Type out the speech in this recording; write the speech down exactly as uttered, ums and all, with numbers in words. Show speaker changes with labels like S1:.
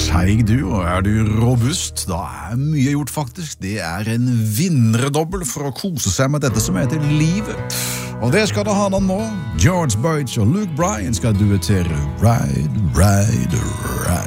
S1: seig du, og er du robust, da er mye gjort faktisk. Det er en vinnerdobbel for å kose seg med dette som heter livet. Og det skal du ha nå nå. George Boyd og Luke Bryan skal duettere Ride, Ride, Ride.